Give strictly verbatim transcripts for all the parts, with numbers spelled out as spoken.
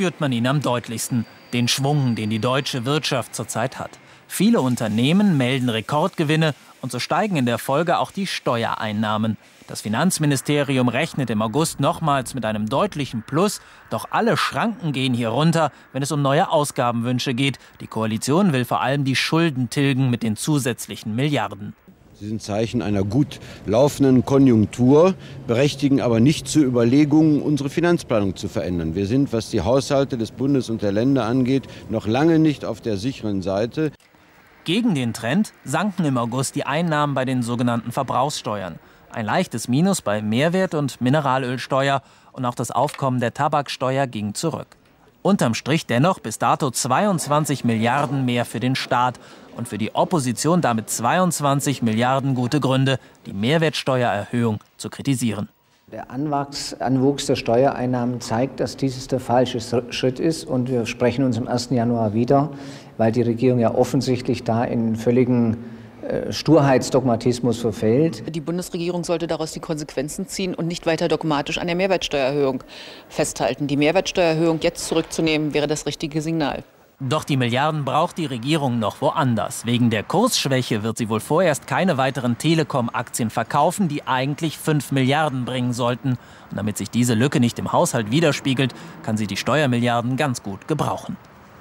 spürt man ihn am deutlichsten, den Schwung, den die deutsche Wirtschaft zurzeit hat. Viele Unternehmen melden Rekordgewinne und so steigen in der Folge auch die Steuereinnahmen. Das Finanzministerium rechnet im August nochmals mit einem deutlichen Plus, doch alle Schranken gehen hier runter, wenn es um neue Ausgabenwünsche geht. Die Koalition will vor allem die Schulden tilgen mit den zusätzlichen Milliarden. Sie sind Zeichen einer gut laufenden Konjunktur, berechtigen aber nicht zu Überlegungen, unsere Finanzplanung zu verändern. Wir sind, was die Haushalte des Bundes und der Länder angeht, noch lange nicht auf der sicheren Seite. Gegen den Trend sanken im August die Einnahmen bei den sogenannten Verbrauchssteuern. Ein leichtes Minus bei Mehrwert- und Mineralölsteuer und auch das Aufkommen der Tabaksteuer ging zurück. Unterm Strich dennoch bis dato zweiundzwanzig Milliarden mehr für den Staat und für die Opposition damit zweiundzwanzig Milliarden gute Gründe, die Mehrwertsteuererhöhung zu kritisieren. Der Anwachs, Anwuchs der Steuereinnahmen zeigt, dass dieses der falsche Schritt ist. Und wir sprechen uns am ersten Januar wieder, weil die Regierung ja offensichtlich da in völligen äh, Sturheitsdogmatismus verfällt. Die Bundesregierung sollte daraus die Konsequenzen ziehen und nicht weiter dogmatisch an der Mehrwertsteuererhöhung festhalten. Die Mehrwertsteuererhöhung jetzt zurückzunehmen, wäre das richtige Signal. Doch die Milliarden braucht die Regierung noch woanders. Wegen der Kursschwäche wird sie wohl vorerst keine weiteren Telekom-Aktien verkaufen, die eigentlich fünf Milliarden bringen sollten. Und damit sich diese Lücke nicht im Haushalt widerspiegelt, kann sie die Steuermilliarden ganz gut gebrauchen.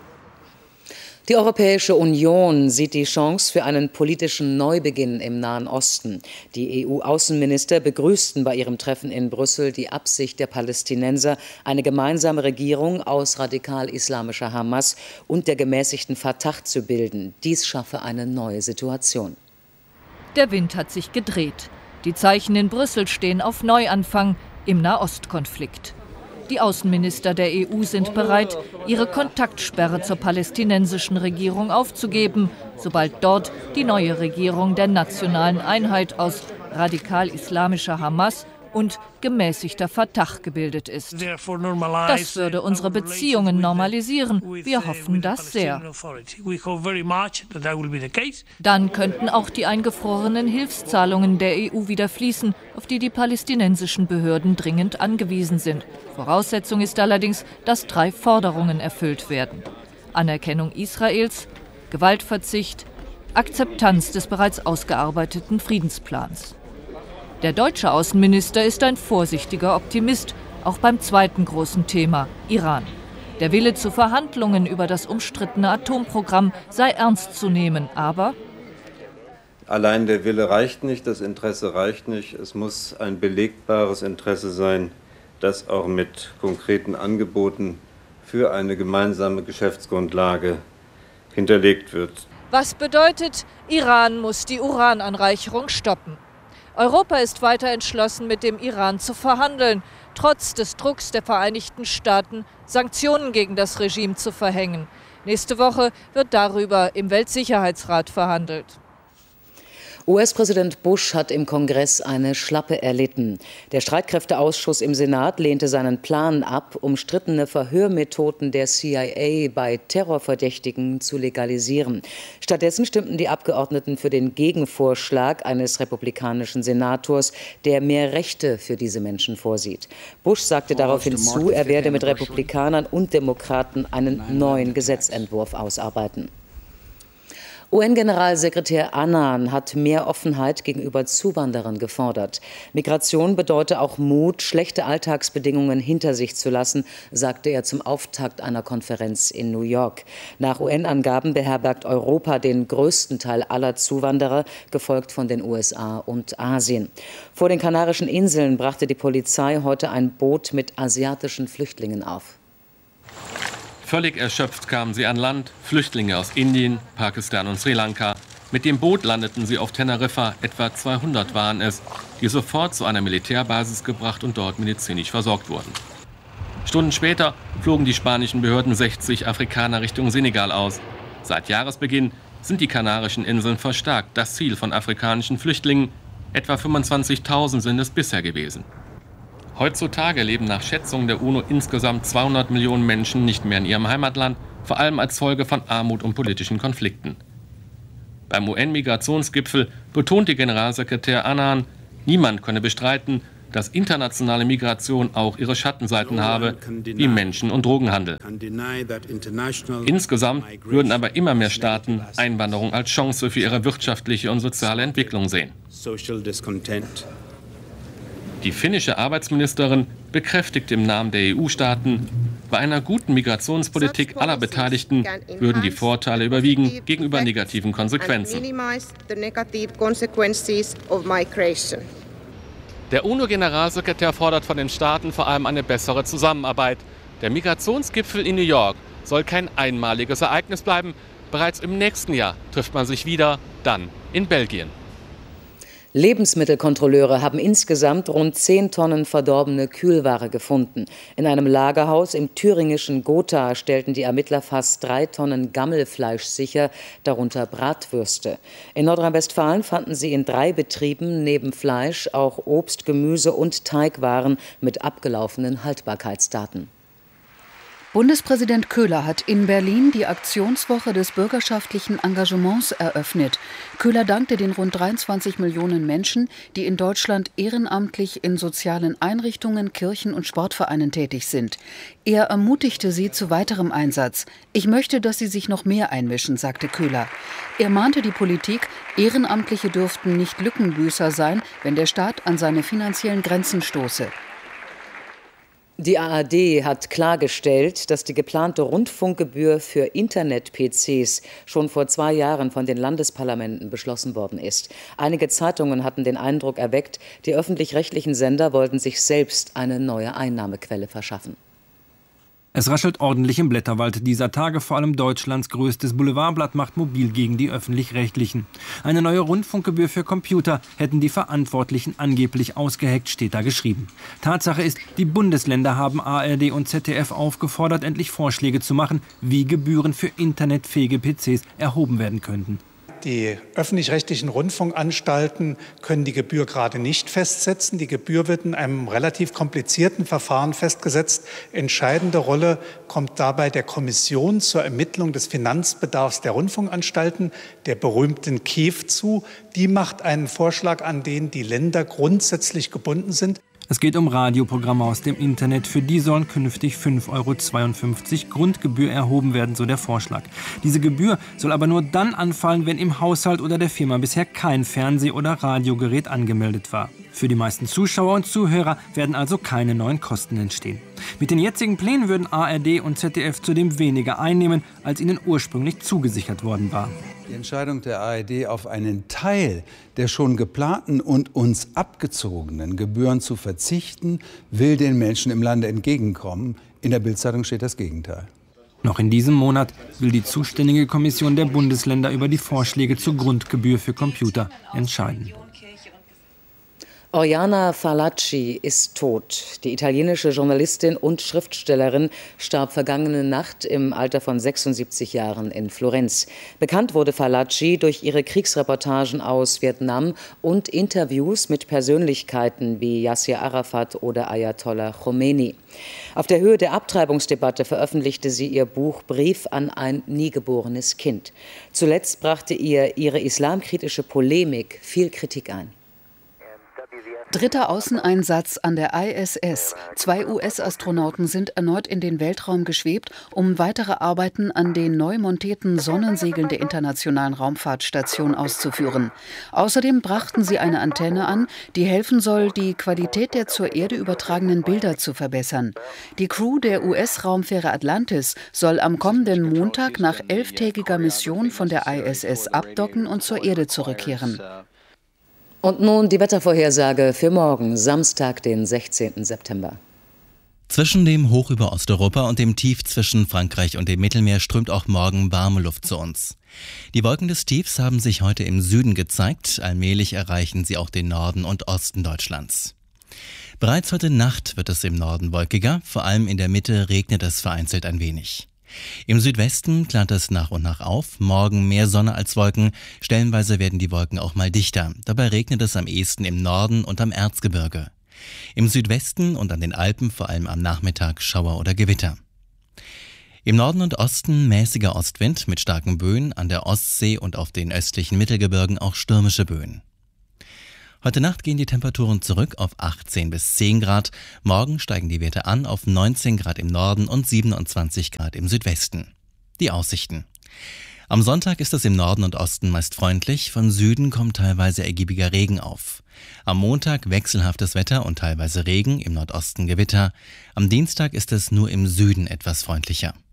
Die Europäische Union sieht die Chance für einen politischen Neubeginn im Nahen Osten. Die E U-Außenminister begrüßten bei ihrem Treffen in Brüssel die Absicht der Palästinenser, eine gemeinsame Regierung aus radikal-islamischer Hamas und der gemäßigten Fatah zu bilden. Dies schaffe eine neue Situation. Der Wind hat sich gedreht. Die Zeichen in Brüssel stehen auf Neuanfang im Nahostkonflikt. Die Außenminister der E U sind bereit, ihre Kontaktsperre zur palästinensischen Regierung aufzugeben, sobald dort die neue Regierung der nationalen Einheit aus radikal-islamischer Hamas und gemäßigter Fatah gebildet ist. Das würde unsere Beziehungen normalisieren. Wir hoffen das sehr. Dann könnten auch die eingefrorenen Hilfszahlungen der E U wieder fließen, auf die die palästinensischen Behörden dringend angewiesen sind. Voraussetzung ist allerdings, dass drei Forderungen erfüllt werden: Anerkennung Israels, Gewaltverzicht, Akzeptanz des bereits ausgearbeiteten Friedensplans. Der deutsche Außenminister ist ein vorsichtiger Optimist, auch beim zweiten großen Thema, Iran. Der Wille zu Verhandlungen über das umstrittene Atomprogramm sei ernst zu nehmen, aber allein der Wille reicht nicht, das Interesse reicht nicht. Es muss ein belegbares Interesse sein, das auch mit konkreten Angeboten für eine gemeinsame Geschäftsgrundlage hinterlegt wird. Was bedeutet, Iran muss die Urananreicherung stoppen. Europa ist weiter entschlossen, mit dem Iran zu verhandeln, trotz des Drucks der Vereinigten Staaten, Sanktionen gegen das Regime zu verhängen. Nächste Woche wird darüber im Weltsicherheitsrat verhandelt. U S-Präsident Bush hat im Kongress eine Schlappe erlitten. Der Streitkräfteausschuss im Senat lehnte seinen Plan ab, umstrittene Verhörmethoden der C I A bei Terrorverdächtigen zu legalisieren. Stattdessen stimmten die Abgeordneten für den Gegenvorschlag eines republikanischen Senators, der mehr Rechte für diese Menschen vorsieht. Bush sagte darauf hinzu, er werde mit Republikanern und Demokraten einen neuen Gesetzentwurf ausarbeiten. U N-Generalsekretär Annan hat mehr Offenheit gegenüber Zuwanderern gefordert. Migration bedeute auch Mut, schlechte Alltagsbedingungen hinter sich zu lassen, sagte er zum Auftakt einer Konferenz in New York. Nach U N-Angaben beherbergt Europa den größten Teil aller Zuwanderer, gefolgt von den U S A und Asien. Vor den Kanarischen Inseln brachte die Polizei heute ein Boot mit asiatischen Flüchtlingen auf. Völlig erschöpft kamen sie an Land, Flüchtlinge aus Indien, Pakistan und Sri Lanka. Mit dem Boot landeten sie auf Teneriffa, etwa zweihundert waren es, die sofort zu einer Militärbasis gebracht und dort medizinisch versorgt wurden. Stunden später flogen die spanischen Behörden sechzig Afrikaner Richtung Senegal aus. Seit Jahresbeginn sind die Kanarischen Inseln verstärkt das Ziel von afrikanischen Flüchtlingen. Etwa fünfundzwanzigtausend sind es bisher gewesen. Heutzutage leben nach Schätzungen der UNO insgesamt zweihundert Millionen Menschen nicht mehr in ihrem Heimatland, vor allem als Folge von Armut und politischen Konflikten. Beim U N-Migrationsgipfel betonte Generalsekretär Annan, niemand könne bestreiten, dass internationale Migration auch ihre Schattenseiten habe, wie Menschen- und Drogenhandel. Insgesamt würden aber immer mehr Staaten Einwanderung als Chance für ihre wirtschaftliche und soziale Entwicklung sehen. Die finnische Arbeitsministerin bekräftigt im Namen der E U-Staaten, bei einer guten Migrationspolitik aller Beteiligten würden die Vorteile überwiegen gegenüber negativen Konsequenzen. Der UNO-Generalsekretär fordert von den Staaten vor allem eine bessere Zusammenarbeit. Der Migrationsgipfel in New York soll kein einmaliges Ereignis bleiben. Bereits im nächsten Jahr trifft man sich wieder, dann in Belgien. Lebensmittelkontrolleure haben insgesamt rund zehn Tonnen verdorbene Kühlware gefunden. In einem Lagerhaus im thüringischen Gotha stellten die Ermittler fast drei Tonnen Gammelfleisch sicher, darunter Bratwürste. In Nordrhein-Westfalen fanden sie in drei Betrieben neben Fleisch auch Obst, Gemüse und Teigwaren mit abgelaufenen Haltbarkeitsdaten. Bundespräsident Köhler hat in Berlin die Aktionswoche des bürgerschaftlichen Engagements eröffnet. Köhler dankte den rund dreiundzwanzig Millionen Menschen, die in Deutschland ehrenamtlich in sozialen Einrichtungen, Kirchen und Sportvereinen tätig sind. Er ermutigte sie zu weiterem Einsatz. Ich möchte, dass sie sich noch mehr einmischen, sagte Köhler. Er mahnte die Politik, Ehrenamtliche dürften nicht Lückenbüßer sein, wenn der Staat an seine finanziellen Grenzen stoße. Die A R D hat klargestellt, dass die geplante Rundfunkgebühr für Internet-P Cs schon vor zwei Jahren von den Landesparlamenten beschlossen worden ist. Einige Zeitungen hatten den Eindruck erweckt, die öffentlich-rechtlichen Sender wollten sich selbst eine neue Einnahmequelle verschaffen. Es raschelt ordentlich im Blätterwald dieser Tage. Vor allem Deutschlands größtes Boulevardblatt macht mobil gegen die Öffentlich-Rechtlichen. Eine neue Rundfunkgebühr für Computer hätten die Verantwortlichen angeblich ausgeheckt, steht da geschrieben. Tatsache ist, die Bundesländer haben A R D und Z D F aufgefordert, endlich Vorschläge zu machen, wie Gebühren für internetfähige P Cs erhoben werden könnten. Die öffentlich-rechtlichen Rundfunkanstalten können die Gebühr gerade nicht festsetzen. Die Gebühr wird in einem relativ komplizierten Verfahren festgesetzt. Entscheidende Rolle kommt dabei der Kommission zur Ermittlung des Finanzbedarfs der Rundfunkanstalten, der berühmten K E W, zu. Die macht einen Vorschlag, an den die Länder grundsätzlich gebunden sind. Es geht um Radioprogramme aus dem Internet. Für die sollen künftig fünf Euro zweiundfünfzig Grundgebühr erhoben werden, so der Vorschlag. Diese Gebühr soll aber nur dann anfallen, wenn im Haushalt oder der Firma bisher kein Fernseh- oder Radiogerät angemeldet war. Für die meisten Zuschauer und Zuhörer werden also keine neuen Kosten entstehen. Mit den jetzigen Plänen würden A R D und Z D F zudem weniger einnehmen, als ihnen ursprünglich zugesichert worden war. Die Entscheidung der A R D, auf einen Teil der schon geplanten und uns abgezogenen Gebühren zu verzichten, will den Menschen im Lande entgegenkommen. In der Bild-Zeitung steht das Gegenteil. Noch in diesem Monat will die zuständige Kommission der Bundesländer über die Vorschläge zur Grundgebühr für Computer entscheiden. Oriana Fallaci ist tot. Die italienische Journalistin und Schriftstellerin starb vergangene Nacht im Alter von sechsundsiebzig Jahren in Florenz. Bekannt wurde Fallaci durch ihre Kriegsreportagen aus Vietnam und Interviews mit Persönlichkeiten wie Yassir Arafat oder Ayatollah Khomeini. Auf der Höhe der Abtreibungsdebatte veröffentlichte sie ihr Buch Brief an ein nie geborenes Kind. Zuletzt brachte ihr ihre islamkritische Polemik viel Kritik ein. Dritter Außeneinsatz an der I S S. Zwei U S-Astronauten sind erneut in den Weltraum geschwebt, um weitere Arbeiten an den neu montierten Sonnensegeln der Internationalen Raumfahrtstation auszuführen. Außerdem brachten sie eine Antenne an, die helfen soll, die Qualität der zur Erde übertragenen Bilder zu verbessern. Die Crew der U S-Raumfähre Atlantis soll am kommenden Montag nach elftägiger Mission von der I S S abdocken und zur Erde zurückkehren. Und nun die Wettervorhersage für morgen, Samstag, den sechzehnten September. Zwischen dem Hoch über Osteuropa und dem Tief zwischen Frankreich und dem Mittelmeer strömt auch morgen warme Luft zu uns. Die Wolken des Tiefs haben sich heute im Süden gezeigt. Allmählich erreichen sie auch den Norden und Osten Deutschlands. Bereits heute Nacht wird es im Norden wolkiger. Vor allem in der Mitte regnet es vereinzelt ein wenig. Im Südwesten klart es nach und nach auf, morgen mehr Sonne als Wolken, stellenweise werden die Wolken auch mal dichter. Dabei regnet es am ehesten im Norden und am Erzgebirge. Im Südwesten und an den Alpen vor allem am Nachmittag Schauer oder Gewitter. Im Norden und Osten mäßiger Ostwind mit starken Böen, an der Ostsee und auf den östlichen Mittelgebirgen auch stürmische Böen. Heute Nacht gehen die Temperaturen zurück auf achtzehn bis zehn Grad. Morgen steigen die Werte an auf neunzehn Grad im Norden und siebenundzwanzig Grad im Südwesten. Die Aussichten. Am Sonntag ist es im Norden und Osten meist freundlich, von Süden kommt teilweise ergiebiger Regen auf. Am Montag wechselhaftes Wetter und teilweise Regen, im Nordosten Gewitter. Am Dienstag ist es nur im Süden etwas freundlicher.